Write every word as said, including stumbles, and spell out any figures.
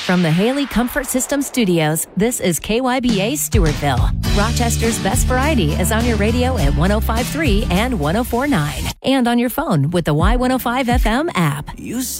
From the Haley Comfort System Studios, this is K Y B A Stewartville. Rochester's best variety is on your radio at one oh five point three and one oh four point nine. And on your phone with the Y one oh five F M app. You